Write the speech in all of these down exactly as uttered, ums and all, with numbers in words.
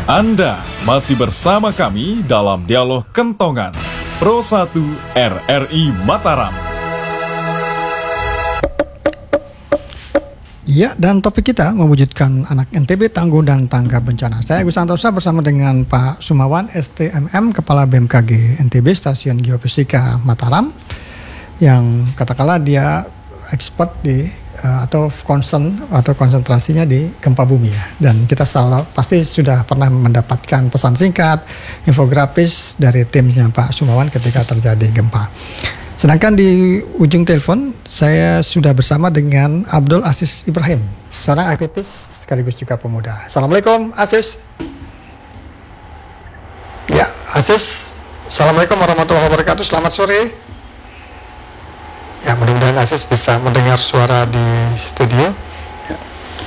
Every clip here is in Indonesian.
Anda masih bersama kami dalam dialog Kentongan Pro satu R R I Mataram. Ya, dan topik kita mewujudkan anak N T B tangguh dan tanggap bencana. Saya Agus Santosa bersama dengan Pak Sumawan S T M M, Kepala B M K G N T B Stasiun Geofisika Mataram, yang katakanlah dia expert di uh, atau concern atau konsentrasinya di gempa bumi ya. Dan kita selalu pasti sudah pernah mendapatkan pesan singkat, infografis dari timnya Pak Sumawan ketika terjadi gempa. Sedangkan di ujung telepon saya sudah bersama dengan Abdul Aziz Ibrahim, seorang aktivis sekaligus juga pemuda. Assalamualaikum Aziz. Ya, Aziz. Assalamualaikum warahmatullahi wabarakatuh. Selamat sore. Ya, mudah-mudahan Aziz bisa mendengar suara di studio. Ya.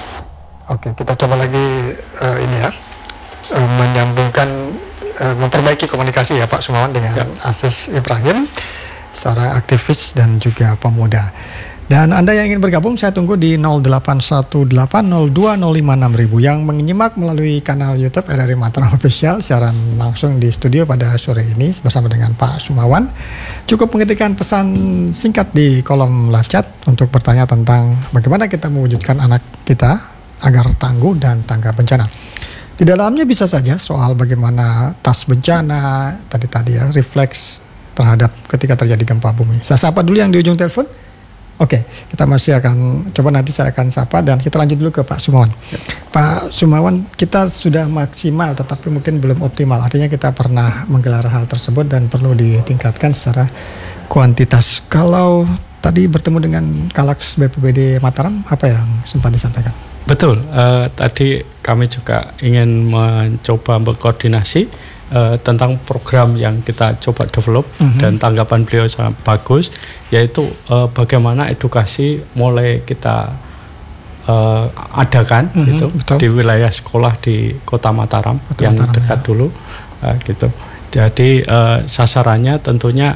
Oke, kita coba lagi uh, ini ya, uh, menyambungkan, uh, memperbaiki komunikasi ya Pak Sumawan dengan ya. Aziz Ibrahim, seorang aktivis dan juga pemuda. Dan Anda yang ingin bergabung, saya tunggu di nol delapan satu delapan nol dua nol lima enam ribu yang menyimak melalui kanal YouTube R R I Mataram Official siaran langsung di studio pada sore ini bersama dengan Pak Sumawan. Cukup mengetikkan pesan singkat di kolom live chat untuk bertanya tentang bagaimana kita mewujudkan anak kita agar tangguh dan tanggap bencana. Di dalamnya bisa saja soal bagaimana tas bencana tadi-tadi ya, refleks terhadap ketika terjadi gempa bumi. Saya sapa dulu yang di ujung telepon. Oke, kita masih akan coba, nanti saya akan sapa dan kita lanjut dulu ke Pak Sumawan. Ya. Pak Sumawan, kita sudah maksimal tetapi mungkin belum optimal. Artinya kita pernah menggelar hal tersebut dan perlu ditingkatkan secara kuantitas. Kalau tadi bertemu dengan Kalaks B P B D Mataram, apa yang sempat disampaikan? Betul, uh, tadi kami juga ingin mencoba berkoordinasi Uh, tentang program yang kita coba develop, uh-huh. dan tanggapan beliau sangat bagus, yaitu uh, bagaimana edukasi mulai kita uh, adakan uh-huh, gitu betul. Di wilayah sekolah di Kota Mataram, Kota yang Mataram, dekat ya. dulu uh, gitu. Jadi uh, sasarannya tentunya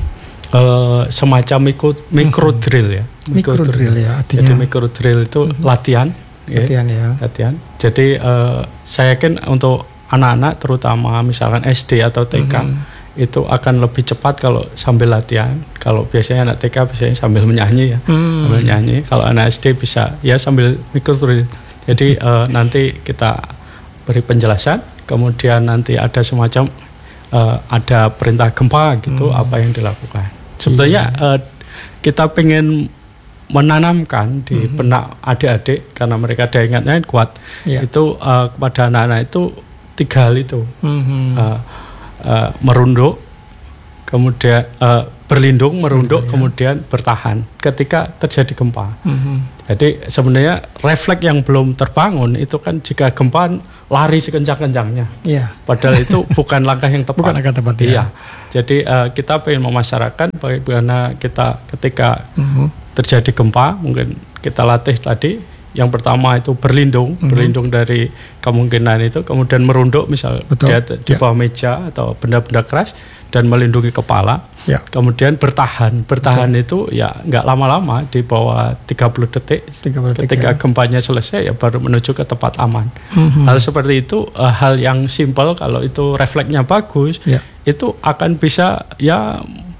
uh, semacam mikro, mikro uh-huh. drill ya. Mikro, mikro drill ya. Artinya, jadi mikro drill itu uh-huh. latihan, latihan ya. ya. Latihan. Jadi uh, saya yakin untuk anak-anak terutama misalkan S D atau T K mm-hmm. itu akan lebih cepat kalau sambil latihan. Kalau biasanya anak T K biasanya sambil menyanyi ya, mm-hmm. sambil nyanyi. Kalau anak S D bisa ya sambil mikro drill. Jadi uh, nanti kita beri penjelasan, kemudian nanti ada semacam uh, ada perintah gempa gitu, mm-hmm. apa yang dilakukan. Sebetulnya yeah. uh, kita pengen menanamkan di mm-hmm. benak adik-adik karena mereka daya ingatnya kuat, yeah. itu uh, kepada anak-anak itu tiga hal itu, mm-hmm. uh, uh, merunduk, kemudian uh, berlindung, merunduk, ya. Kemudian bertahan ketika terjadi gempa. Mm-hmm. Jadi sebenarnya refleks yang belum terbangun itu kan jika gempa lari sekencang-kencangnya, yeah. padahal itu bukan langkah yang tepat. Bukan langkah tepat, ya. Iya. Jadi uh, kita ingin memasyarakat bagaimana kita ketika mm-hmm. terjadi gempa, mungkin kita latih tadi. Yang pertama itu berlindung, mm-hmm. berlindung dari kemungkinan itu, kemudian merunduk misal Betul. dia di bawah yeah. meja atau benda-benda keras dan melindungi kepala. Yeah. Kemudian bertahan, bertahan Betul. itu ya nggak lama-lama, di bawah tiga puluh detik. tiga puluh detik ketika ya. gempanya selesai ya baru menuju ke tempat aman. Mm-hmm. Hal seperti itu uh, hal yang simpel, kalau itu refleksnya bagus, yeah. itu akan bisa ya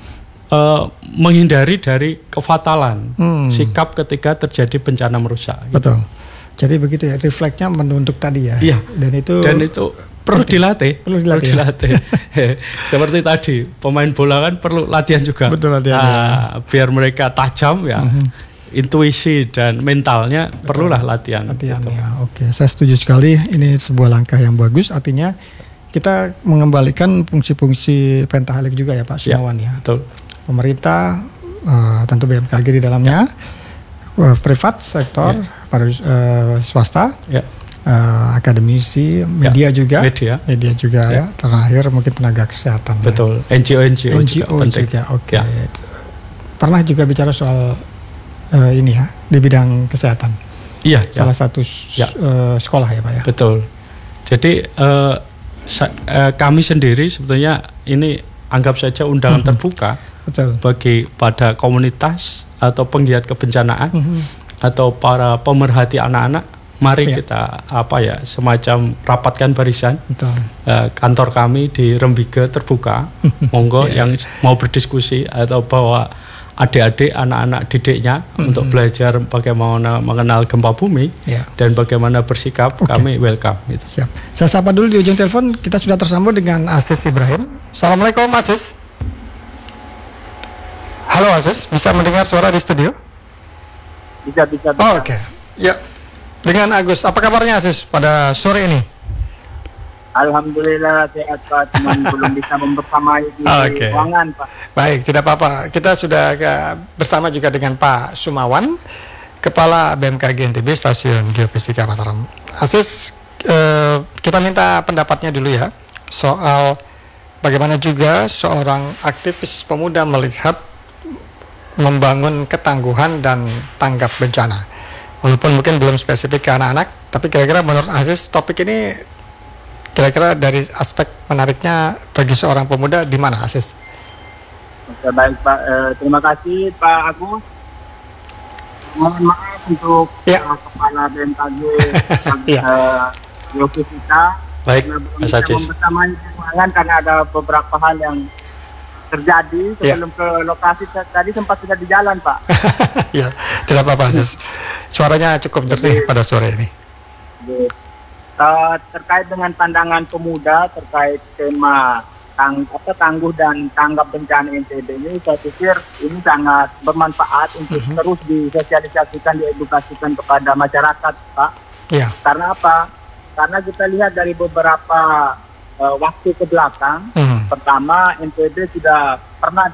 Uh, menghindari dari kefatalan hmm. sikap ketika terjadi bencana merusak. Betul. Gitu. Jadi begitu ya, refleksnya menunduk tadi ya. Iya. Dan itu dan itu perlu dilatih. Perlu dilatih. Perlu dilatih. Seperti tadi pemain bola kan perlu latihan juga. Betul, latihan. Nah, ya. Biar mereka tajam ya. Mm-hmm. Intuisi dan mentalnya Betul. perlulah latihan. Latihan gitu. Ya. Oke, saya setuju sekali. Ini sebuah langkah yang bagus. Artinya kita mengembalikan fungsi-fungsi pentahalik juga ya Pak Sumawan ya. ya. Betul. Pemerintah, uh, tentu B M K G di dalamnya, ya. uh, privat sektor, ya. para uh, swasta, ya. uh, akademisi, media ya. juga, media, media juga, ya. ya. Terakhir mungkin tenaga kesehatan. Betul. Ya. N G O N G O, N G O juga, penting. juga. Oke. Okay. Ya. Pernah juga bicara soal uh, ini ya di bidang kesehatan. Iya. Salah ya. satu ya. uh, sekolah ya Pak ya. Betul. Jadi uh, sa- uh, kami sendiri sebetulnya ini anggap saja undangan mm-hmm. terbuka. Betul. Bagi pada komunitas atau penggiat kebencanaan mm-hmm. atau para pemerhati anak-anak mari Ya. kita apa ya semacam rapatkan barisan. Betul. Uh, kantor kami di Rembige terbuka, monggo Ya. yang mau berdiskusi atau bawa adik-adik, anak-anak didiknya Mm-hmm. untuk belajar bagaimana mengenal gempa bumi Ya. dan bagaimana bersikap, Oke. kami welcome. Gitu. Siap. Saya sapa dulu di ujung telepon, kita sudah tersambung dengan Aziz Ibrahim. Assalamualaikum Aziz. Halo Aziz, bisa mendengar suara di studio? Bisa, bisa, bisa. Oh, oke. Ya. Dengan Agus, apa kabarnya Aziz pada sore ini? Alhamdulillah sehat Pak, cuman belum bisa membersamai di Oke. ruangan Pak. Baik, tidak apa-apa. Kita sudah uh, bersama juga dengan Pak Sumawan, Kepala B M K G N T B Stasiun Geofisika Mataram. Aziz, uh, kita minta pendapatnya dulu ya soal bagaimana juga seorang aktivis pemuda melihat membangun ketangguhan dan tanggap bencana. Walaupun mungkin belum spesifik ke anak-anak, tapi kira-kira menurut Aziz topik ini kira-kira dari aspek menariknya bagi seorang pemuda di mana Aziz? Oke, baik Pak, eh, terima kasih Pak Agus. Mohon maaf untuk Ya. eh, Kepala B M K G Ya. eh, Geofisika. Baik, Karena belum Mas bisa Aziz. membersamai di ruangan karena ada beberapa hal yang terjadi Ya. sebelum ke lokasi. Tadi sempat sudah di jalan Pak. Ya, tidak apa-apa Aziz. Suaranya cukup jernih pada sore ini. Jadi, eh, terkait dengan pandangan pemuda terkait tema tang apa tangguh dan tanggap bencana N T B ini, saya pikir ini sangat bermanfaat untuk Mhm. terus disosialisasikan, diedukasikan kepada masyarakat Pak. Ya, Karena apa? Karena kita lihat dari beberapa eh, waktu ke belakang, hmm. pertama N T B sudah pernah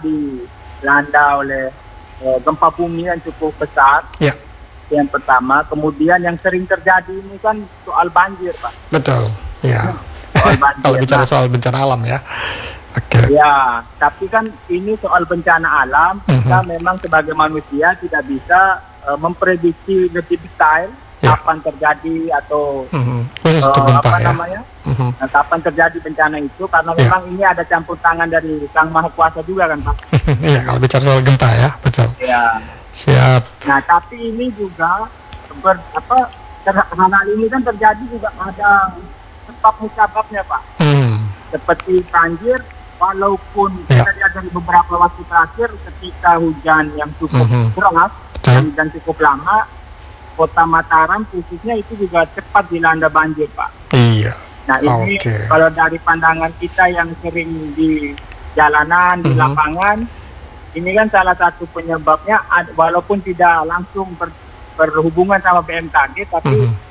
dilanda oleh eh, gempa bumi yang cukup besar. Ya, Yang pertama, kemudian yang sering terjadi ini kan soal banjir Pak. betul. Ya, Soal banjir. kalau bicara Nah, soal bencana alam ya. Oke. ya, tapi kan ini soal bencana alam, kita memang sebagai manusia tidak bisa uh, memprediksi lebih detail Ya. kapan terjadi atau Hmm. Khusus uh, untuk gempa apa ya. namanya, Hmm. nah, kapan terjadi bencana itu, karena Ya. memang ini ada campur tangan dari Sang Maha Kuasa juga kan Pak. Iya, kalau bicara soal gempa ya, betul. Ya. Siap. Nah, tapi ini juga ber, apa ter- hal ini kan terjadi juga ada sebab musababnya Pak. Hmm. Seperti banjir, walaupun Ya. kita lihat dari beberapa waktu terakhir ketika hujan yang cukup Mhm. deras Betul. dan, dan cukup lama, Kota Mataram khususnya itu juga cepat dilanda banjir Pak. Iya. Nah ini Oke. kalau dari pandangan kita yang sering di jalanan, di Mhm. lapangan, ini kan salah satu penyebabnya, ad- walaupun tidak langsung ber- berhubungan sama B M K G, tapi Mhm.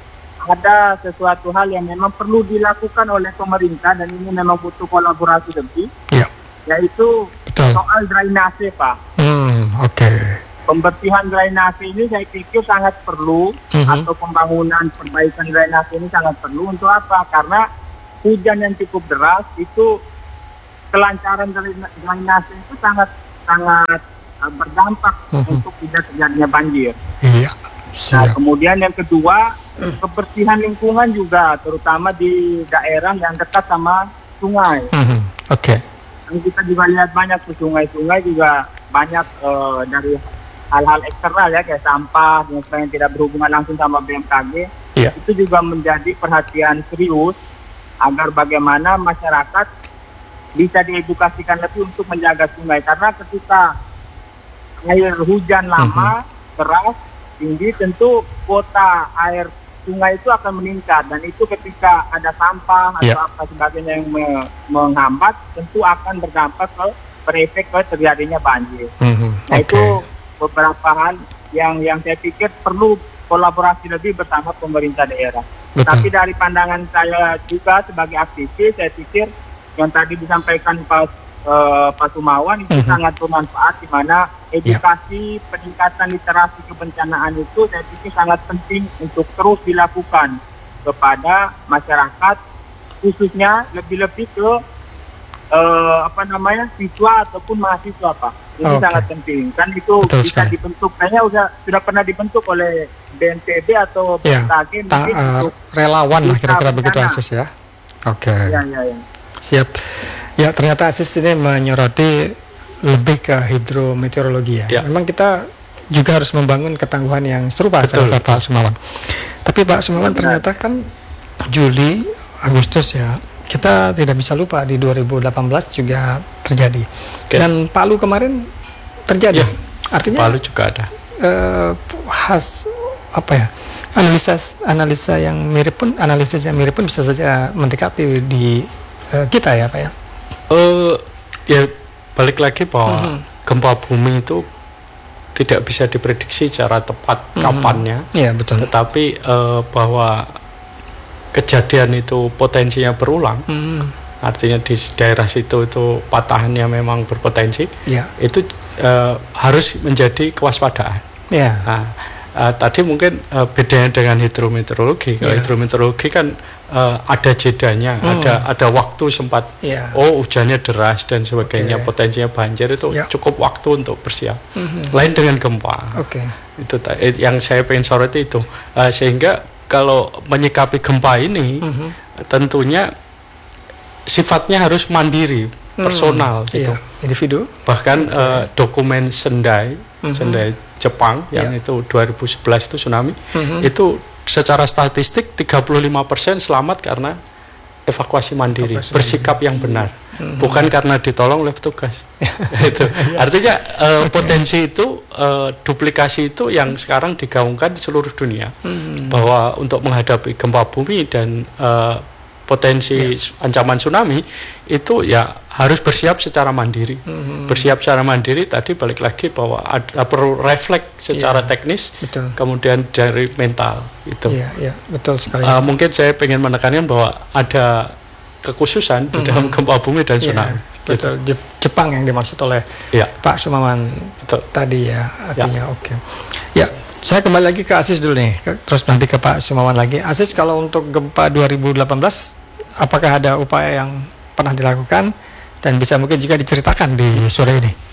ada sesuatu hal yang memang perlu dilakukan oleh pemerintah dan ini memang butuh kolaborasi lebih, Iya, yaitu betul. soal drainase Pak. Hmm, oke. Pembersihan drainase ini saya pikir sangat perlu, Mhm. atau pembangunan perbaikan drainase ini sangat perlu. Untuk apa? Karena hujan yang cukup deras itu, kelancaran draina- drainase itu sangat sangat uh, berdampak Mhm. untuk tidak terjadinya banjir. Iya. Nah, Siap. kemudian yang kedua, kebersihan lingkungan juga, terutama di daerah yang dekat sama sungai. Mhm. Oke. Dan kita juga lihat banyak tuh sungai-sungai juga banyak eh, dari hal-hal eksternal ya, kayak sampah dan sebagainya yang tidak berhubungan langsung sama B M K G. Iya. Itu juga menjadi perhatian serius agar bagaimana masyarakat bisa diedukasikan lebih untuk menjaga sungai. Karena ketika air hujan lama, deras, tinggi, tentu kuota air sungai itu akan meningkat, dan itu ketika ada sampah atau Ya. apa sebagainya yang me- menghambat, tentu akan berdampak ke berefek ke terjadinya banjir. Mhm. Nah Oke. itu beberapa hal yang yang saya pikir perlu kolaborasi lebih bersama pemerintah daerah. Betul. Tapi dari pandangan saya juga sebagai aktivis, saya pikir yang tadi disampaikan Pak eh, Pak Sumawan itu Mhm. sangat bermanfaat, di mana edukasi peningkatan literasi kebencanaan itu saya pikir sangat penting untuk terus dilakukan kepada masyarakat, khususnya lebih-lebih ke eh, apa namanya siswa ataupun mahasiswa Pak. Ini Oke. sangat penting. Kan itu Betul bisa sekali. dibentuk, kayaknya udah sudah pernah dibentuk oleh B N P B atau Ya, B M K G Ta- mungkin eh, untuk relawan lah duta kira-kira begitu bencana. Aziz ya. Oke. ya ya ya. Siap. Ya, ternyata Aziz ini menyoroti lebih ke hidrometeorologi ya. Ya. Memang kita juga harus membangun ketangguhan yang serupa, saya Betul. rasa Pak Sumawan. Tapi Pak Sumawan ternyata kan Juli, Agustus ya, kita tidak bisa lupa di dua ribu delapan belas juga terjadi. Okay. Dan Palu kemarin terjadi. Ya, artinya Palu juga ada. Uh, khas apa ya? Analisa analisa yang mirip pun analisis yang mirip pun bisa saja mendekati di uh, kita ya Pak ya. Uh, ya balik lagi bahwa mm-hmm. gempa bumi itu tidak bisa diprediksi secara tepat mm-hmm. kapannya. Iya betul. Tetapi uh, bahwa kejadian itu potensinya berulang. Mm-hmm. Artinya di daerah situ itu patahannya memang berpotensi. Yeah. Itu uh, harus menjadi kewaspadaan. Yeah. Nah, uh, tadi mungkin uh, bedanya dengan hidrometeorologi. Kalau yeah. hidrometeorologi kan uh, ada jedanya, mm. ada ada waktu sempat. Yeah. Oh, hujannya deras dan sebagainya, okay. potensinya banjir itu yeah. cukup waktu untuk bersiap. Mm-hmm. Lain dengan gempa. Okay. Itu yang saya pengen soroti itu. Uh, sehingga kalau menyikapi gempa ini, mm-hmm. tentunya sifatnya harus mandiri, personal mm, gitu. Iya, individu. Bahkan okay. uh, dokumen Sendai, mm-hmm. Sendai Jepang yang yeah. itu dua ribu sebelas itu tsunami, mm-hmm. itu secara statistik tiga puluh lima persen selamat karena evakuasi mandiri, evakuasi bersikap mandiri. Yang benar, mm-hmm. bukan karena ditolong oleh petugas. Itu artinya uh, potensi itu, uh, duplikasi itu yang sekarang digaungkan di seluruh dunia, mm-hmm. bahwa untuk menghadapi gempa bumi dan uh, potensi yeah. ancaman tsunami itu ya harus bersiap secara mandiri. Mm-hmm. Bersiap secara mandiri tadi balik lagi bahwa ada perlu refleks secara yeah. teknis, betul. Kemudian dari mental itu. Yeah, yeah, betul sekali. Uh, mungkin saya ingin menekankan bahwa ada kekhususan mm-hmm. di dalam gempa bumi dan tsunami. Yeah. Betul, gitu. Jepang yang dimaksud oleh ya. Pak Sumawan betul. Tadi ya, artinya ya. Oke. Okay. Ya, saya kembali lagi ke Aziz dulu nih, terus nanti ke Pak Sumawan lagi. Aziz, kalau untuk gempa dua ribu delapan belas, apakah ada upaya yang pernah dilakukan dan bisa mungkin juga diceritakan di sore ini?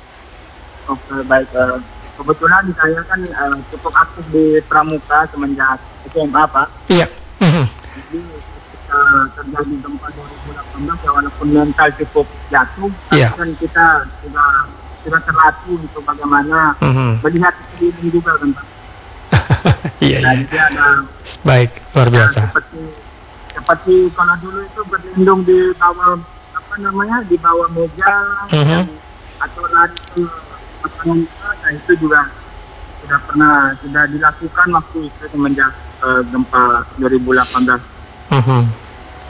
Oke, baik. Uh, kebetulan saya kan uh, cukup aktif di Pramuka semenjak S M A, Pak. Iya. Jadi Uh, terjadi gempa dua ribu delapan belas ya, walaupun mental cukup jatuh, yeah. kan kita sudah sudah terlatih untuk bagaimana mm-hmm. melihat sekeliling juga kan Pak. Iya iya. Jadi ada baik luar biasa. Ya, seperti seperti kalau dulu itu berlindung di bawah apa namanya di bawah meja mm-hmm. dan, atau lari ke lapangan, nah itu juga sudah pernah sudah dilakukan waktu itu semenjak uh, gempa dua ribu delapan belas. Mm-hmm.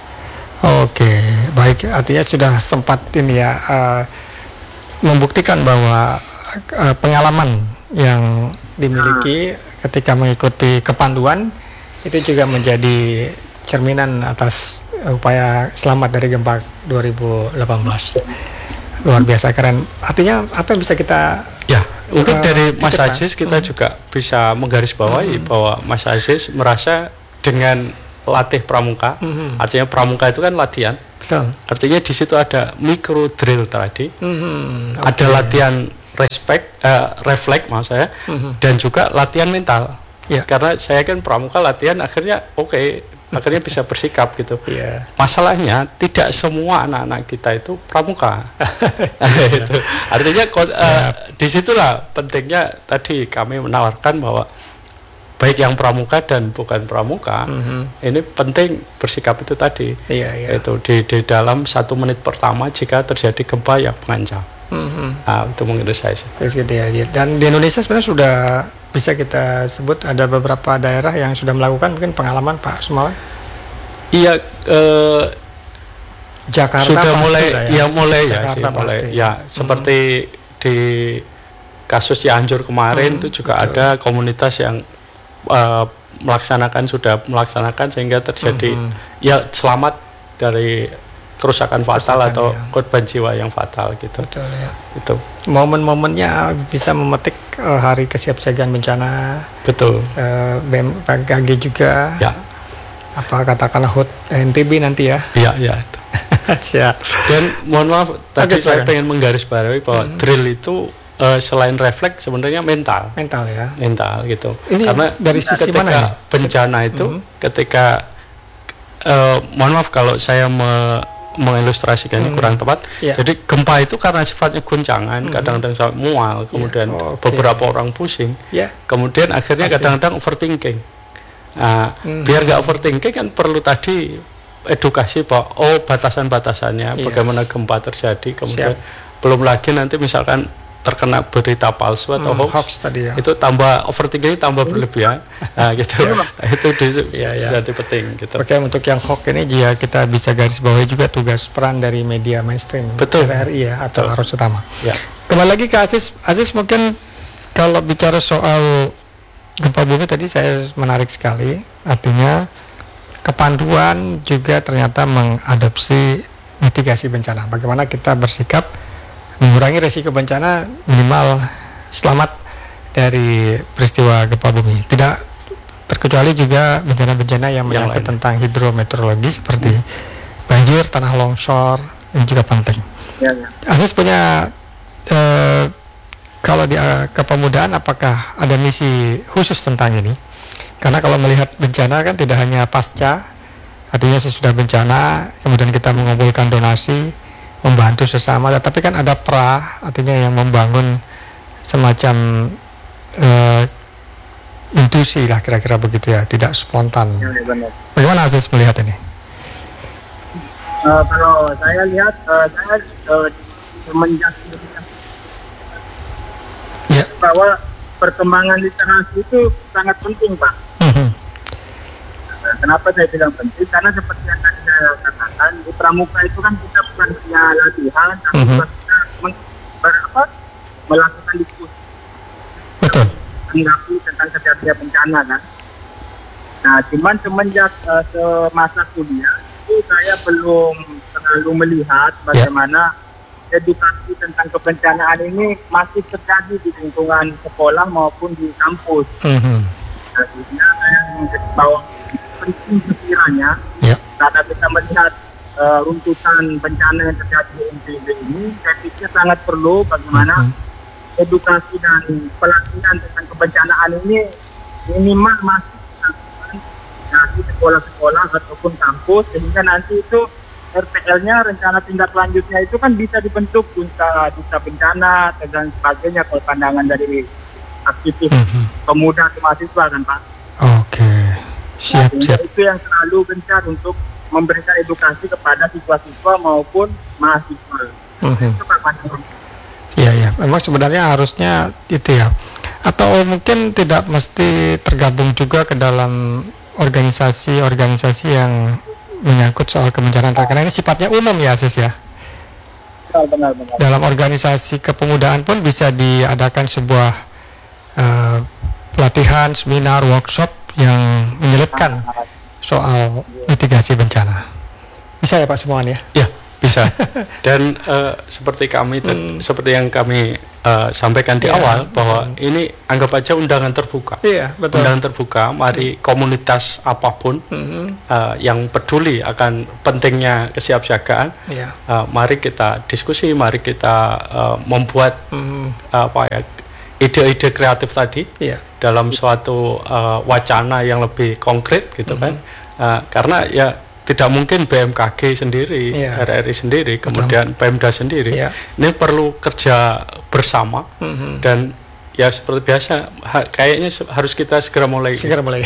Oke, okay, baik. Artinya sudah sempat ini ya uh, membuktikan bahwa uh, pengalaman yang dimiliki ketika mengikuti kepanduan itu juga menjadi cerminan atas upaya selamat dari gempa dua ribu delapan belas. Luar biasa keren. Artinya apa yang bisa kita ya mungkin uh, dari Mas Aziz kita hmm. juga bisa menggarisbawahi hmm. bahwa Mas Aziz merasa dengan latih pramuka, mm-hmm. artinya pramuka itu kan latihan. Betul. Artinya di situ ada micro drill tadi, mm-hmm. okay. ada latihan respect, uh, refleks maksud saya, mm-hmm. dan juga latihan mental. Yeah. Karena saya kan pramuka latihan, akhirnya oke, okay, akhirnya bisa bersikap gitu. Yeah. Masalahnya tidak semua anak-anak kita itu pramuka. Itu. Artinya uh, disitulah pentingnya tadi kami menawarkan bahwa baik yang pramuka dan bukan pramuka, mm-hmm. ini penting bersikap itu tadi, iya, iya. itu di, di dalam satu menit pertama jika terjadi gempa yang mengancam, mm-hmm. nah, itu mungkin saya sih. Dan di Indonesia sebenarnya sudah bisa kita sebut ada beberapa daerah yang sudah melakukan mungkin pengalaman Pak Sumawan. Iya, eh, Jakarta sudah mulai, ya, ya mulai Jakarta ya, sih, mulai, ya seperti mm-hmm. di kasus Cianjur kemarin mm-hmm. itu juga Betul. Ada komunitas yang Uh, melaksanakan sudah melaksanakan sehingga terjadi mm-hmm. ya selamat dari kerusakan fatal kerusakan, atau ya. Korban jiwa yang fatal gitu. Betul, ya. Itu momen-momennya bisa memetik uh, hari kesiapsiagaan bencana. Betul. Uh, B M K G juga. Ya. Apa katakanlah H U T N T B nanti ya? Iya ya. Siap. Dan mohon maaf tadi okay, saya pengen menggarisbawahi bahwa mm-hmm. drill itu Uh, selain refleks sebenarnya mental, mental ya, mental gitu. Ini karena dari sisi ketika mana ya? Bencana itu, mm-hmm. ketika uh, mohon maaf kalau saya me, mengilustrasikannya mm-hmm. kurang tepat. Yeah. Jadi gempa itu karena sifatnya guncangan, mm-hmm. kadang-kadang sampai mual, kemudian yeah. oh, okay. beberapa orang pusing, yeah. kemudian akhirnya Pasti. kadang-kadang overthinking. Nah, hmm. biar nggak overthinking kan perlu tadi edukasi bahwa oh batasan-batasannya, iya. bagaimana gempa terjadi, kemudian Siap. belum lagi nanti misalkan terkena berita palsu atau hmm, hoax, hoax tadi ya. itu tambah overthinking tambah berlebihan. Nah gitu, ya. itu di, ya, ya. jadi penting. Gitu. Oke, untuk yang hoax ini dia kita bisa garis bawahi juga tugas peran dari media mainstream, betul. R R I ya atau betul. arus utama. Ya. Kembali lagi ke Aziz, Aziz mungkin kalau bicara soal gempa bumi tadi saya menarik sekali, artinya kepanduan juga ternyata mengadopsi mitigasi bencana. Bagaimana kita bersikap mengurangi resiko bencana minimal selamat dari peristiwa gempa bumi. Tidak terkecuali juga bencana-bencana yang menyangkut tentang hidrometeorologi seperti hmm. banjir, tanah longsor, ini juga penting. Ya, ya. Aziz punya eh, kalau di uh, kepemudaan apakah ada misi khusus tentang ini? Karena kalau melihat bencana kan tidak hanya pasca, artinya sesudah bencana kemudian kita mengumpulkan donasi, membantu sesama, tapi kan ada pra, artinya yang membangun semacam uh, intuisi lah kira-kira begitu ya, tidak spontan. Ya, benar. Bagaimana Aziz melihat ini? Uh, kalau saya lihat, uh, saya uh, semenjak ya. bahwa perkembangan literasi itu sangat penting, Pak. Mm-hmm. Nah, kenapa saya bilang penting? Karena seperti yang tadi saya katakan, di pramuka itu kan kita bukan hanya latihan, tapi mm-hmm. kita meng, ber, apa, melakukan diskusi. Betul. Menanggapi tentang kejadian bencana kan. Nah, cuman semenjak uh, semasa kuliah itu saya belum terlalu melihat bagaimana yeah. edukasi tentang kebencanaan ini masih terjadi di lingkungan sekolah maupun di kampus. Mm-hmm. Nah, sehingga saya bawa penting sekiranya yeah. karena kita melihat uh, runtutan bencana yang terjadi di N T B ini, saya pikir sangat perlu bagaimana mm-hmm. edukasi dan pelatihan tentang kebencanaan ini minimal masih dilakukan dari sekolah-sekolah ataupun kampus, sehingga nanti itu R P L-nya, rencana tindak lanjutnya itu kan bisa dibentuk duta duta bencana dan sebagainya kalau pandangan dari aktivis mm-hmm. pemuda atau mahasiswa kan Pak. Oke, siap nah, siap. Itu yang selalu gencar untuk memberikan edukasi kepada siswa-siswa maupun mahasiswa. Mm-hmm. Itu Pak pandangan. Iya ya, memang sebenarnya harusnya itu ya. Atau mungkin tidak mesti tergabung juga ke dalam organisasi-organisasi yang menyangkut soal kebencanaan, karena ini sifatnya umum ya Aziz ya. Benar, benar. Dalam organisasi kepemudaan pun bisa diadakan sebuah uh, pelatihan, seminar, workshop yang menyelipkan soal mitigasi bencana. Bisa ya Pak Sumawan ya? Ya, bisa. Dan uh, seperti kami, hmm. seperti yang kami uh, sampaikan di ya, awal bahwa hmm. ini anggap aja undangan terbuka. Iya, betul. Undangan terbuka. Mari komunitas apapun hmm. uh, yang peduli akan pentingnya kesiapsiagaan, ya. uh, mari kita diskusi, mari kita uh, membuat hmm. uh, apa ya ide-ide kreatif tadi ya. Dalam suatu uh, wacana yang lebih konkret gitu hmm. kan. Uh, karena ya tidak mungkin B M K G sendiri, yeah. R R I sendiri, kemudian Pemda sendiri. Yeah. Ini perlu kerja bersama mm-hmm. dan ya seperti biasa, ha, kayaknya harus kita segera mulai. Segera mulai.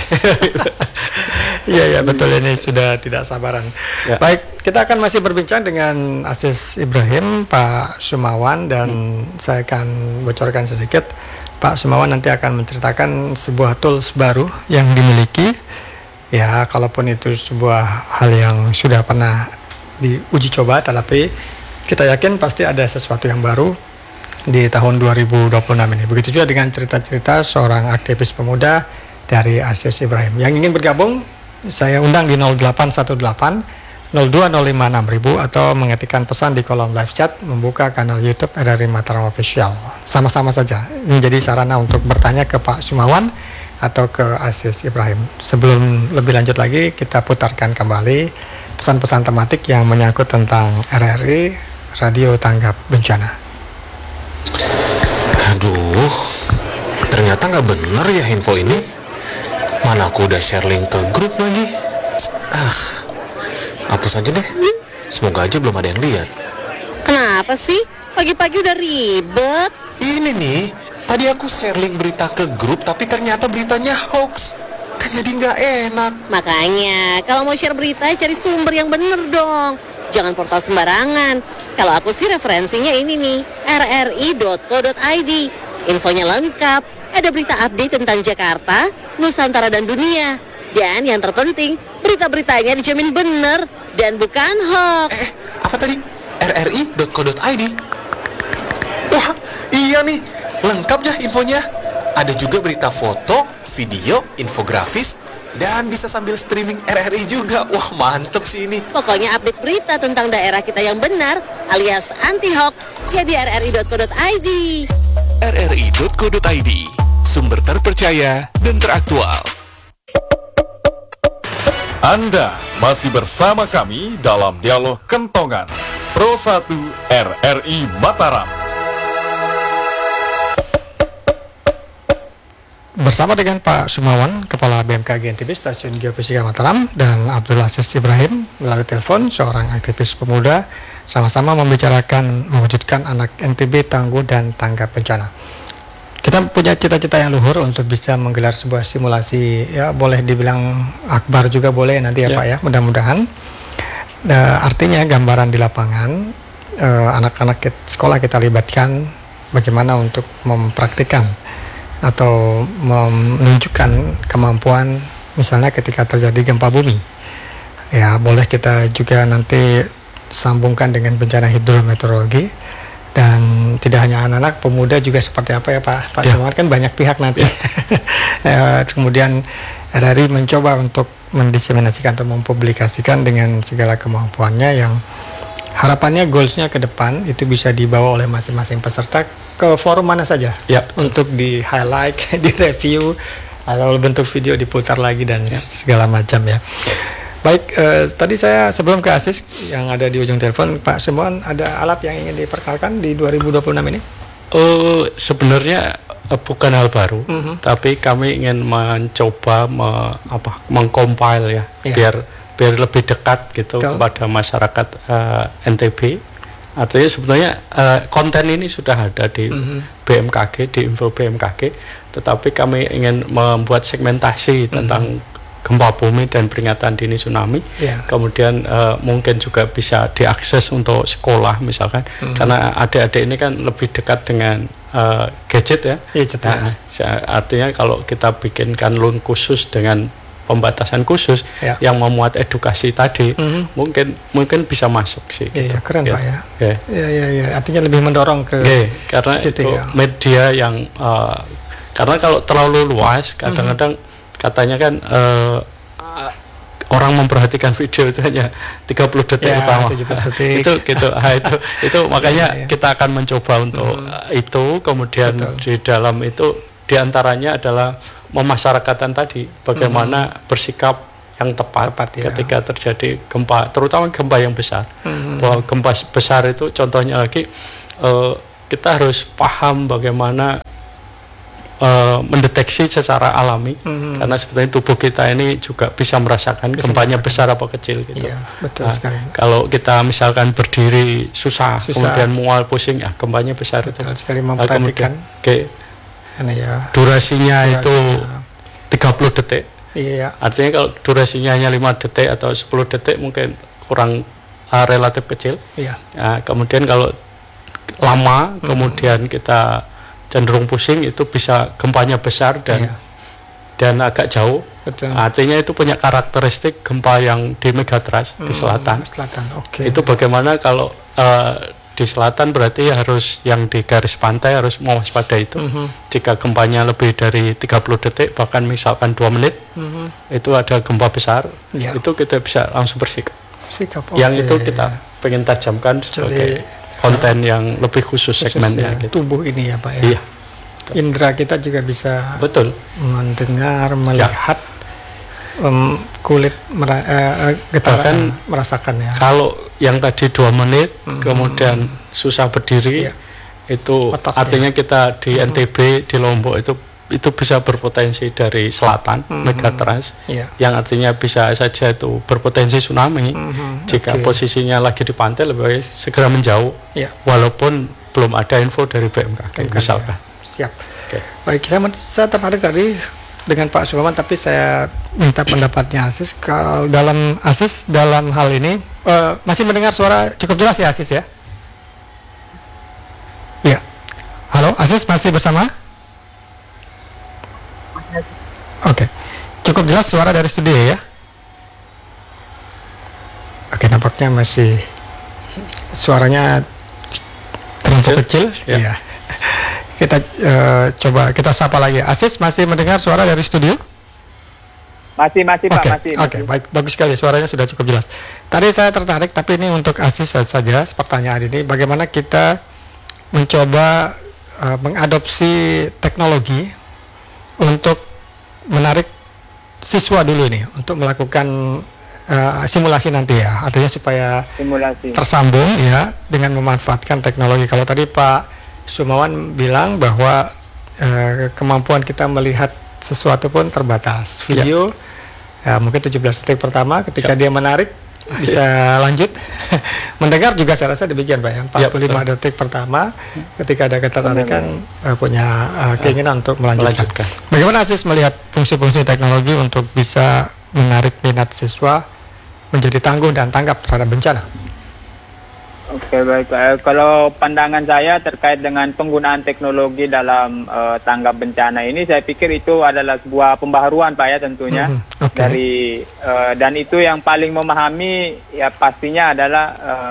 Iya ya betul, ini sudah tidak sabaran. Ya. Baik, kita akan masih berbincang dengan Aziz Ibrahim, Pak Sumawan, dan hmm. saya akan bocorkan sedikit. Pak Sumawan nanti akan menceritakan sebuah tools baru yang dimiliki. Ya, kalaupun itu sebuah hal yang sudah pernah diuji coba, tetapi kita yakin pasti ada sesuatu yang baru di tahun dua ribu dua puluh enam ini. Begitu juga dengan cerita-cerita seorang aktivis pemuda dari Aziz Ibrahim. Yang ingin bergabung, saya undang di nol delapan satu delapan nol dua nol lima enam ribu atau mengetikkan pesan di kolom live chat, membuka kanal YouTube R R I Mataram Official. Sama-sama saja. Ini jadi sarana untuk bertanya ke Pak Sumawan atau ke Aziz Ibrahim. Sebelum lebih lanjut lagi, kita putarkan kembali pesan-pesan tematik yang menyangkut tentang R R I, Radio Tanggap Bencana. Aduh, ternyata nggak bener ya info ini. Mana aku udah share link ke grup lagi. Ah, hapus aja deh. Semoga aja belum ada yang lihat. Kenapa sih? Pagi-pagi udah ribet. Ini nih, tadi aku share link berita ke grup, tapi ternyata beritanya hoax. jadi nggak enak. Makanya, kalau mau share berita, cari sumber yang bener dong. Jangan portal sembarangan. Kalau aku sih referensinya ini nih, r r i dot co dot i d. Infonya lengkap, ada berita update tentang Jakarta, Nusantara, dan dunia. Dan yang terpenting, berita-beritanya dijamin bener dan bukan hoax. Eh, apa tadi? r r i dot co dot i d. Wah, iya nih, lengkap dah infonya. Ada juga berita foto, video, infografis, dan bisa sambil streaming R R I juga. Wah, mantep sih ini. Pokoknya update berita tentang daerah kita yang benar alias anti hoax ya di r r i dot co dot i d. r r i dot co dot i d, sumber terpercaya dan teraktual. Anda masih bersama kami dalam Dialog Kentongan Pro satu R R I Mataram. Bersama dengan Pak Sumawan, Kepala B M K G N T B Stasiun Geofisika Mataram, dan Abdul Aziz Ibrahim melalui telepon, seorang aktivis pemuda, sama-sama membicarakan mewujudkan anak N T B tangguh dan tanggap bencana. Kita punya cita-cita yang luhur untuk bisa menggelar sebuah simulasi, ya boleh dibilang akbar juga boleh nanti ya, ya. Pak ya, mudah-mudahan. Nah, artinya gambaran di lapangan, eh, anak-anak kita, sekolah kita libatkan bagaimana untuk mempraktikkan atau menunjukkan kemampuan misalnya ketika terjadi gempa bumi. Ya, boleh kita juga nanti sambungkan dengan bencana hidrometeorologi, dan tidak hanya anak-anak, pemuda juga seperti apa ya Pak Pak ya. Sumawan, kan banyak pihak nanti. Ya. Kemudian R R I mencoba untuk mendiseminasikan atau mempublikasikan dengan segala kemampuannya, yang harapannya goalsnya ke depan itu bisa dibawa oleh masing-masing peserta ke forum mana saja, ya, untuk di highlight, di review, atau bentuk video diputar lagi dan ya. segala macam ya. Baik, eh, tadi saya sebelum ke Aziz yang ada di ujung telepon, Pak Sumawan, ada alat yang ingin diperkenalkan di dua ribu dua puluh enam ini? Oh, sebenarnya uh, bukan hal baru, uh-huh. tapi kami ingin mencoba me, apa, mengcompile ya, ya, biar biar lebih dekat gitu Betul. kepada masyarakat uh, N T B. Artinya sebenarnya uh, konten ini sudah ada di uh-huh. B M K G, di info B M K G, tetapi kami ingin membuat segmentasi uh-huh. tentang gempa bumi dan peringatan dini tsunami. Yeah. Kemudian uh, mungkin juga bisa diakses untuk sekolah misalkan, mm-hmm. karena adik-adik ini kan lebih dekat dengan uh, gadget ya. Gadget, nah, ya. Artinya kalau kita bikinkan loan khusus dengan pembatasan khusus yeah. yang memuat edukasi tadi, mm-hmm. mungkin mungkin bisa masuk sih. Yeah, gitu. yeah, keren ya. Pak ya. Ya. Ya, ya, ya. Artinya lebih mendorong ke yeah, karena situ, itu ya. media yang uh, karena kalau terlalu luas kadang-kadang mm-hmm. katanya kan uh, orang memperhatikan video itu hanya tiga puluh detik ya, pertama. itu gitu. Ah, itu itu makanya ya, ya. kita akan mencoba untuk hmm. itu, kemudian Betul. di dalam itu diantaranya adalah memasyarakatan tadi bagaimana hmm. bersikap yang tepat, tepat ya. ketika terjadi gempa, terutama gempa yang besar. Hmm. Bahwa gempa besar itu contohnya lagi uh, kita harus paham bagaimana Uh, mendeteksi secara alami, mm-hmm. karena sebetulnya tubuh kita ini juga bisa merasakan bisa gempanya besar apa kecil gitu. Iya, betul nah, sekali. Kalau kita misalkan berdiri susah, susah. kemudian mual pusing, ya gempanya besar. Betul itu. sekali, memperhatikan. Nah, okay. ya. Durasinya, Durasinya itu tiga puluh detik. Iya. Artinya kalau durasinya hanya lima detik atau sepuluh detik mungkin kurang uh, relatif kecil. Iya. Nah, kemudian kalau lama, mm-hmm. kemudian kita cenderung pusing, itu bisa gempanya besar dan iya. dan agak jauh. Betul. Artinya itu punya karakteristik gempa yang di megatrust hmm, di selatan. Selatan, oke. Okay. Itu bagaimana kalau uh, di selatan berarti harus yang di garis pantai harus mewaspadai itu. Mm-hmm. Jika gempanya lebih dari tiga puluh detik, bahkan misalkan dua menit, mm-hmm. itu ada gempa besar, yeah. itu kita bisa langsung bersikap. Sikap, okay. Yang itu kita pengen tajamkan sebagai Jadi, konten yang lebih khusus, khusus segmennya ya, gitu. Tubuh ini ya Pak ya. Iya. Indra kita juga bisa betul mendengar, melihat, ya. um, kulit mera- uh, getaran merasakan ya. Kalau yang tadi dua menit hmm. kemudian susah berdiri, ya. itu Otak, artinya ya. kita di N T B hmm. di Lombok itu itu bisa berpotensi dari selatan, mm-hmm. megatrust, yeah. yang artinya bisa saja itu berpotensi tsunami. Mm-hmm. Jika okay. posisinya lagi di pantai, lebih baik segera menjauh, yeah. walaupun belum ada info dari B M K G, misalkan. Ya. Siap. Okay. Baik, saya, saya tertarik tadi dengan Pak Sumawan, tapi saya minta pendapatnya Asis. Kalau dalam Asis dalam hal ini uh, masih mendengar suara cukup jelas ya Asis ya? Ya. Halo Asis, masih bersama? Oke. Okay. Cukup jelas suara dari studio ya? Oke, okay, nampaknya masih suaranya terlalu kecil. Ya. Ya. Kita uh, coba kita sapa lagi. Asis, masih mendengar suara dari studio? Masih, masih Pak, okay. masih. Oke, okay, baik, bagus sekali, suaranya sudah cukup jelas. Tadi saya tertarik, tapi ini untuk Asis saja pertanyaan ini, bagaimana kita mencoba uh, mengadopsi teknologi untuk menarik siswa dulu nih, untuk melakukan uh, simulasi nanti ya, artinya supaya simulasi tersambung ya dengan memanfaatkan teknologi. Kalau tadi Pak Sumawan bilang bahwa uh, kemampuan kita melihat sesuatu pun terbatas. Video ya, ya mungkin tujuh belas detik pertama, ketika ya. dia menarik bisa lanjut. Mendengar juga saya rasa demikian Pak ya, empat puluh lima ya, detik pertama ketika ada ketertarikan uh, punya uh, keinginan untuk melanjutkan. melanjutkan. Bagaimana Asis melihat fungsi-fungsi teknologi untuk bisa menarik minat siswa menjadi tangguh dan tanggap terhadap bencana? Oke, baik Pak. Kalau pandangan saya terkait dengan penggunaan teknologi dalam uh, tanggap bencana ini, saya pikir itu adalah sebuah pembaharuan Pak ya tentunya. Mm-hmm. Okay. Dari uh, dan itu yang paling memahami ya pastinya adalah uh,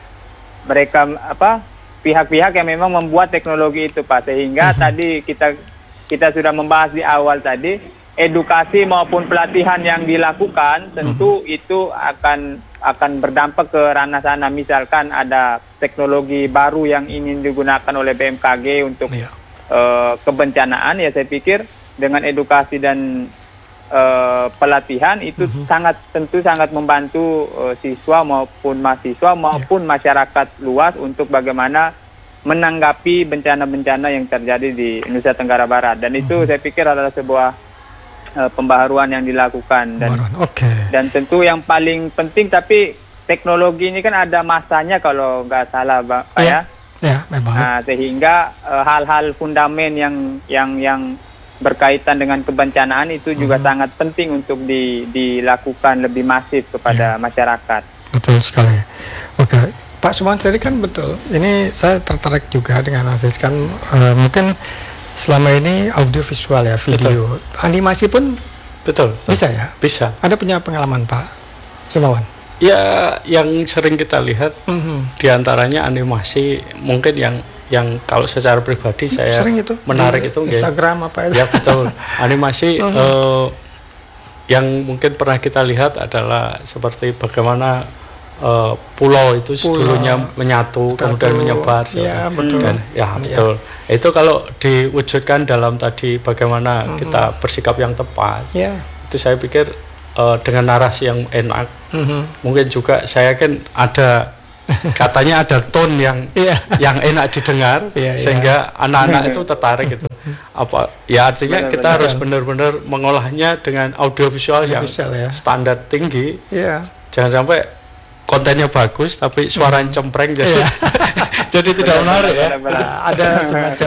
mereka apa pihak-pihak yang memang membuat teknologi itu Pak. Sehingga mm-hmm. tadi kita kita sudah membahas di awal tadi, edukasi maupun pelatihan yang dilakukan tentu mm-hmm. itu akan akan berdampak ke ranah sana. Misalkan ada teknologi baru yang ingin digunakan oleh B M K G untuk yeah. uh, kebencanaan, ya saya pikir dengan edukasi dan uh, pelatihan itu uh-huh. sangat tentu sangat membantu uh, siswa maupun mahasiswa maupun yeah. masyarakat luas untuk bagaimana menanggapi bencana-bencana yang terjadi di Nusa Tenggara Barat. Dan itu uh-huh. saya pikir adalah sebuah Uh, pembaharuan yang dilakukan dan okay. dan tentu yang paling penting, tapi teknologi ini kan ada masanya kalau nggak salah Pak ya, ya memang. Nah, sehingga uh, hal-hal fundamen yang yang yang berkaitan dengan kebencanaan itu juga hmm. sangat penting untuk di, dilakukan lebih masif kepada ya. masyarakat. Betul sekali. Oke, okay. Pak Sumawan tadi kan betul. Ini saya tertarik juga dengan Asis kan uh, mungkin selama ini audio visual ya, video, betul. Animasi pun betul, betul bisa ya, bisa. Ada punya pengalaman Pak Sumawan? Ya, yang sering kita lihat mm-hmm. diantaranya animasi mungkin yang yang kalau secara pribadi saya sering itu menarik itu Instagram ya, apa itu? Ya betul, animasi mm-hmm. uh, yang mungkin pernah kita lihat adalah seperti bagaimana Uh, pulau itu pulau. dulunya menyatu, betul. kemudian menyebar, ya, betul. Dan, ya betul. Ya. Itu kalau diwujudkan dalam tadi bagaimana uh-huh. kita bersikap yang tepat, ya. itu saya pikir uh, dengan narasi yang enak, uh-huh. mungkin juga saya kan ada katanya ada tone yang yeah. yang enak didengar, yeah, sehingga yeah. anak-anak itu tertarik gitu. Apa? Ya artinya benar, kita benar. harus benar-benar mengolahnya dengan audiovisual yang ya. standar tinggi. Yeah. Jangan sampai kontennya bagus tapi suaranya cempreng jadi yeah. jadi tidak menarik ya. Nah, ada semacam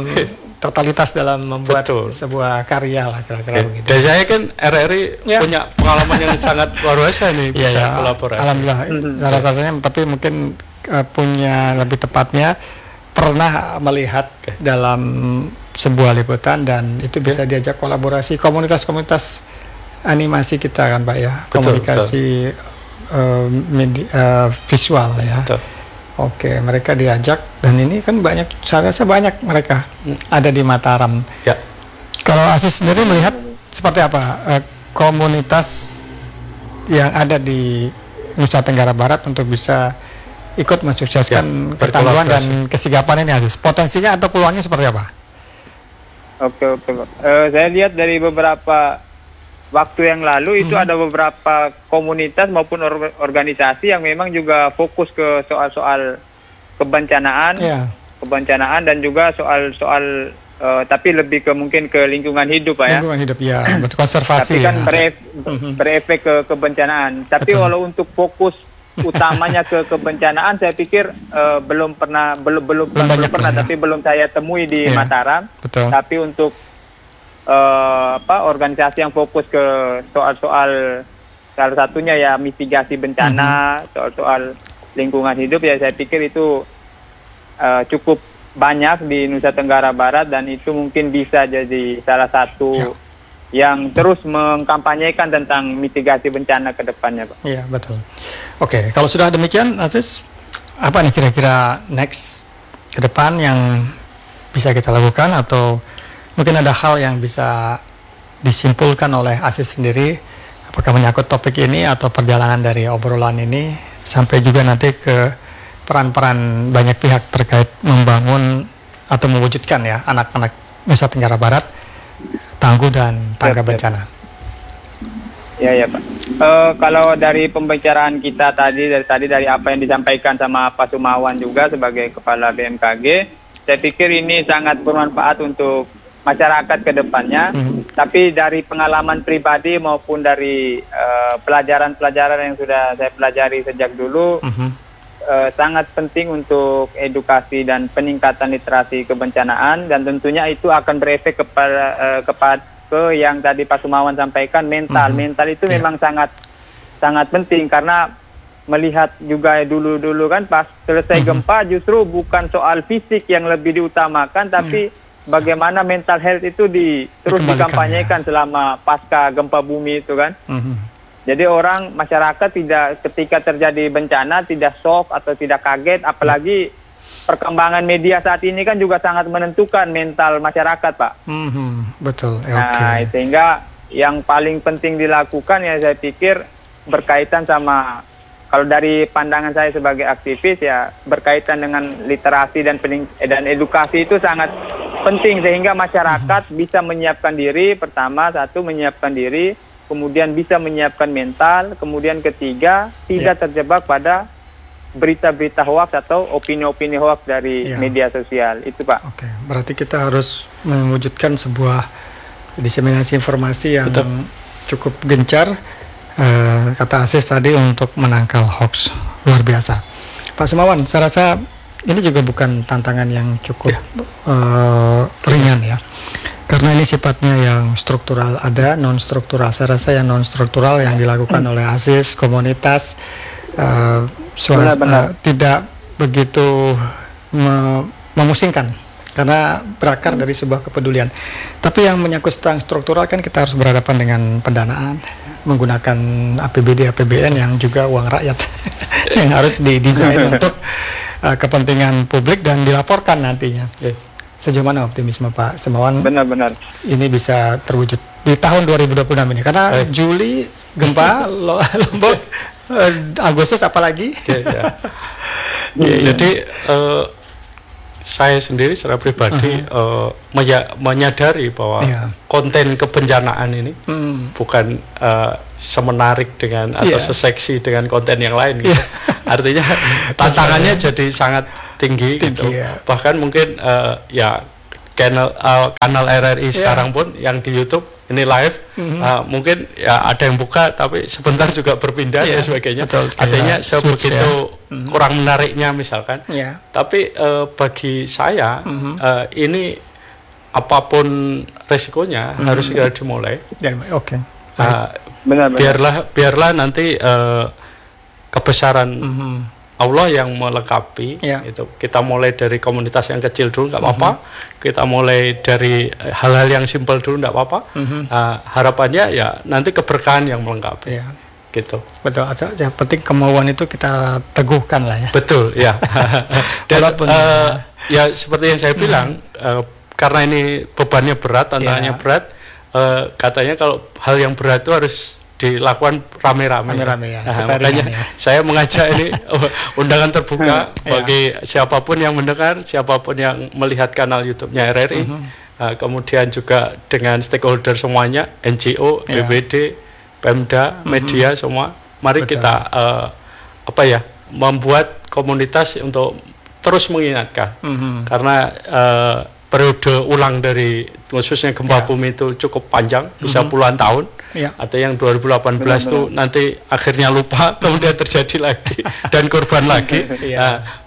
totalitas dalam membuat Betul. sebuah karya lah kira-kira begitu. Dan saya kan R R I yeah. punya pengalaman yang sangat luar biasa nih bisa yeah, kolaborasi. Alhamdulillah. Mm-hmm. Salah satunya tapi mungkin uh, punya lebih tepatnya pernah melihat okay. dalam sebuah liputan dan itu bisa yeah. diajak kolaborasi komunitas-komunitas animasi kita kan Pak ya. Betul, komunikasi betul. Uh, media, uh, visual ya. Betul. Oke, mereka diajak dan ini kan banyak, saya rasa banyak mereka hmm. ada di Mataram. Ya. Kalau Asis sendiri melihat seperti apa uh, komunitas yang ada di Nusa Tenggara Barat untuk bisa ikut mensukseskan ya, ketangguhan dan kesigapan ini Asis? Potensinya atau peluangnya seperti apa? Oke, oke. Uh, saya lihat dari beberapa waktu yang lalu itu hmm. ada beberapa komunitas maupun or- organisasi yang memang juga fokus ke soal-soal kebencanaan, yeah. kebencanaan dan juga soal-soal uh, tapi lebih ke mungkin ke lingkungan hidup Pak ya. Lingkungan hidup ya, betul konservasi. Tapi kan ya. beref- berefek ke kebencanaan. Tapi betul. Kalau untuk fokus utamanya ke kebencanaan, saya pikir uh, belum pernah belum belum, belum, belum pernah, ya. Tapi belum saya temui di yeah. Mataram. Betul. Tapi untuk uh, apa organisasi yang fokus ke soal-soal salah satunya ya mitigasi bencana, soal-soal lingkungan hidup, ya saya pikir itu uh, cukup banyak di Nusa Tenggara Barat, dan itu mungkin bisa jadi salah satu ya. yang terus mengkampanyekan tentang mitigasi bencana ke depannya, Pak. Iya, betul. Oke, kalau sudah demikian, Aziz, apa nih kira-kira next ke depan yang bisa kita lakukan, atau mungkin ada hal yang bisa disimpulkan oleh Aziz sendiri, apakah menyangkut topik ini atau perjalanan dari obrolan ini, sampai juga nanti ke peran-peran banyak pihak terkait membangun atau mewujudkan ya anak-anak Nusa Tenggara Barat tangguh dan tanggap bencana. Ya ya Pak. Uh, kalau dari pembicaraan kita tadi dari tadi dari apa yang disampaikan sama Pak Sumawan juga sebagai Kepala B M K G, saya pikir ini sangat bermanfaat untuk masyarakat ke depannya. Hmm. Tapi dari pengalaman pribadi maupun dari uh, pelajaran-pelajaran yang sudah saya pelajari sejak dulu, hmm. uh, sangat penting untuk edukasi dan peningkatan literasi kebencanaan, dan tentunya itu akan berefek kepada uh, kepada ke yang tadi Pak Sumawan sampaikan, mental. Hmm. Mental itu yeah. memang sangat sangat penting, karena melihat juga dulu-dulu kan pas selesai hmm. gempa justru bukan soal fisik yang lebih diutamakan, tapi yeah. bagaimana mental health itu di, terus dikampanyekan ya. selama pasca gempa bumi itu kan. Mm-hmm. Jadi orang, masyarakat tidak, ketika terjadi bencana tidak shock atau tidak kaget, apalagi yeah. perkembangan media saat ini kan juga sangat menentukan mental masyarakat, Pak. Mm-hmm. Betul. Ya, nah, okay. sehingga yang paling penting dilakukan ya saya pikir berkaitan sama, kalau dari pandangan saya sebagai aktivis ya, berkaitan dengan literasi dan pening, dan edukasi itu sangat penting, sehingga masyarakat hmm. bisa menyiapkan diri. Pertama, satu, menyiapkan diri, kemudian bisa menyiapkan mental, kemudian ketiga, tidak yeah. terjebak pada berita-berita hoax atau opini-opini hoax dari yeah. media sosial. Itu Pak. Oke, okay. Berarti kita harus mewujudkan sebuah diseminasi informasi yang Betul. cukup gencar, uh, kata Aziz tadi, untuk menangkal hoax. Luar biasa. Pak Sumawan, saya rasa ini juga bukan tantangan yang cukup ya. uh, ringan ya, karena ini sifatnya yang struktural, ada non struktural. Saya rasa yang non struktural yang dilakukan oleh Aziz, komunitas, uh, suara, uh, tidak begitu me memusingkan, karena berakar dari sebuah kepedulian. Tapi yang menyangkut tentang struktural kan kita harus berhadapan dengan pendanaan, menggunakan A P B D A P B N yang juga uang rakyat yang harus didesain untuk Uh, kepentingan publik dan dilaporkan nantinya. Okay. Sejauh mana optimisme Pak Sumawan benar-benar ini bisa terwujud di tahun dua ribu dua puluh enam ini? Karena hey. Juli gempa, Lombok, uh, Agustus apalagi. Okay, ya. yeah, jadi uh, saya sendiri secara pribadi uh-huh. uh, menya- menyadari bahwa yeah. konten kebencanaan ini hmm. bukan uh, semenarik dengan atau yeah. seseksi dengan konten yang lain gitu. Yeah. Artinya tantangannya jadi sangat tinggi, tinggi gitu. Ya. Bahkan mungkin uh, ya channel uh, kanal R R I yeah. sekarang pun yang di YouTube ini live, mm-hmm. uh, mungkin ya ada yang buka tapi sebentar juga berpindah yeah. dan sebagainya. Betul, artinya sebegitu ya. mm-hmm. kurang menariknya misalkan. Yeah. Tapi uh, bagi saya mm-hmm. uh, ini apapun resikonya mm-hmm. harus segera dimulai. Yeah, Oke. Okay. Uh, benar, benar. Biarlah biarlah nanti uh, kebesaran mm-hmm. Allah yang melengkapi. Yeah. Itu kita mulai dari komunitas yang kecil dulu nggak apa-apa, mm-hmm. kita mulai dari hal-hal yang simpel dulu nggak apa-apa. Mm-hmm. uh, harapannya ya nanti keberkahan yang melengkapi. Yeah. Gitu. Betul. Yang penting kemauan itu kita teguhkan lah ya. Betul ya. Dan uh, ya seperti yang saya bilang, mm-hmm. uh, karena ini bebannya berat, tantangannya yeah. berat. Uh, katanya kalau hal yang berat itu harus dilakukan rame-rame. Rame-rame ya. Nah, makanya ya. saya mengajak ini undangan terbuka hmm, bagi ya. siapapun yang mendengar, siapapun yang melihat kanal YouTube-nya R R I, uh-huh. uh, kemudian juga dengan stakeholder semuanya, N G O, ya. B P D, Pemda, uh-huh. media semua. Mari Betul. kita uh, apa ya, membuat komunitas untuk terus mengingatkan, uh-huh. karena uh, periode ulang dari khususnya gempa ya. bumi itu cukup panjang, bisa mm-hmm. puluhan tahun. Ya. Atau yang dua ribu delapan belas itu nanti akhirnya lupa, kemudian terjadi lagi dan korban lagi. Ya. Nah,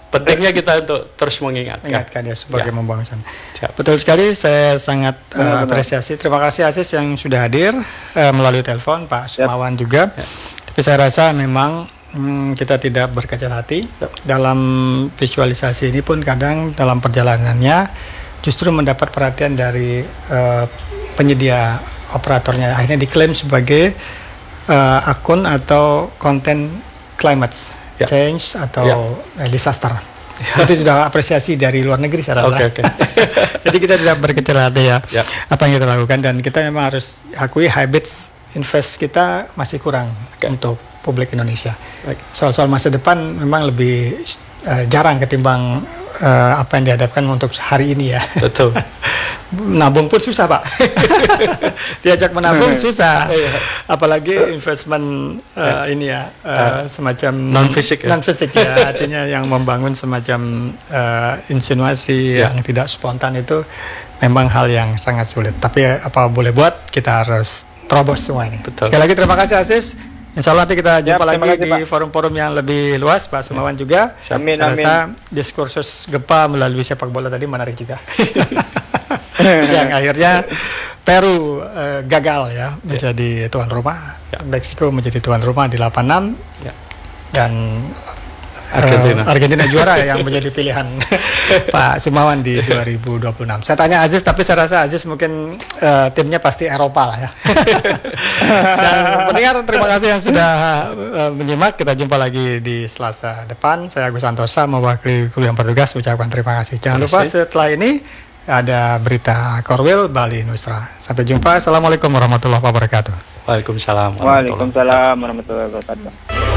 pentingnya kita untuk terus mengingatkan. Ingatkan ya sebagai Ya. membangun sana. Siap. Betul sekali, saya sangat uh, apresiasi. Terima kasih Aziz yang sudah hadir uh, melalui telepon, Pak Sumawan juga. Ya. Tapi saya rasa memang hmm, kita tidak berkecil hati dalam visualisasi ini pun kadang dalam perjalanannya justru mendapat perhatian dari uh, penyedia operatornya, akhirnya diklaim sebagai uh, akun atau konten climate Ya. change atau Ya. uh, disaster. Itu sudah apresiasi dari luar negeri saya rasa. Oke, oke. Jadi kita tidak berkecil hati ya, Ya. apa yang kita lakukan, dan kita memang harus akui habits invest kita masih kurang Oke. untuk publik Indonesia. Baik. Soal-soal masa depan memang lebih uh, jarang ketimbang uh, apa yang dihadapkan untuk hari ini ya. Betul. Nabung pun susah Pak. Diajak menabung susah. Iya. Apalagi investment uh, ini ya uh, semacam Non fisik ya? non fisik ya. Artinya yang membangun semacam uh, insinuasi Ya. yang tidak spontan itu memang hal yang sangat sulit. Tapi apa boleh buat, kita harus terobos semua ini. Betul. Sekali lagi terima kasih Aziz. Insya Allah nanti kita jumpa terima lagi kasih, di Pak. forum-forum yang lebih luas, Pak Sumawan juga. Amin, Saya amin. rasa diskursus gempa melalui sepak bola tadi menarik juga. Yang akhirnya Peru eh, gagal ya menjadi tuan rumah, Ya. Meksiko menjadi tuan rumah di delapan enam, Ya. dan eh, Argentina. Argentina juara yang menjadi pilihan Pak Sumawan di dua ribu dua puluh enam. Saya tanya Aziz, tapi saya rasa Aziz mungkin eh, timnya pasti Eropa lah ya. Dan pendengar, terima kasih yang sudah eh, menyimak. Kita jumpa lagi di Selasa depan. Saya Agus Santosa mewakili kru yang bertugas ucapkan terima kasih. Jangan lupa setelah ini ada berita Korwil Bali Nusra. Sampai jumpa. Assalamualaikum warahmatullahi wabarakatuh. Waalaikumsalam. Waalaikumsalam warahmatullahi wabarakatuh.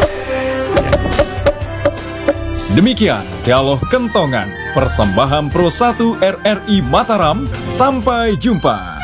Demikian Dialog Kentongan, persembahan Pro satu R R I Mataram. Sampai jumpa.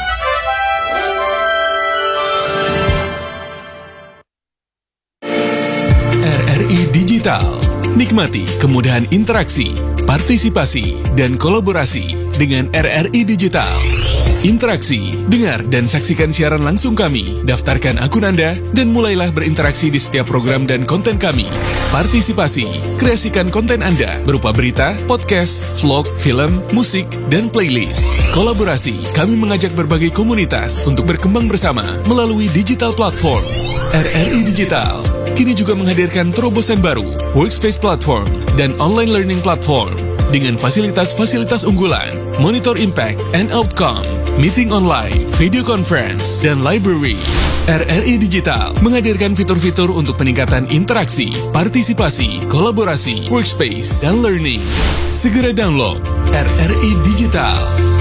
R R I Digital. Nikmati kemudahan interaksi, partisipasi, dan kolaborasi dengan R R I Digital. Interaksi, dengar, dan saksikan siaran langsung kami. Daftarkan akun Anda dan mulailah berinteraksi di setiap program dan konten kami. Partisipasi, kreasikan konten Anda berupa berita, podcast, vlog, film, musik, dan playlist. Kolaborasi, kami mengajak berbagai komunitas untuk berkembang bersama melalui digital platform. R R I Digital kini juga menghadirkan terobosan baru, workspace platform, dan online learning platform dengan fasilitas-fasilitas unggulan, monitor impact and outcome, meeting online, video conference, dan library. R R I Digital menghadirkan fitur-fitur untuk peningkatan interaksi, partisipasi, kolaborasi, workspace, dan learning. Segera download R R I Digital.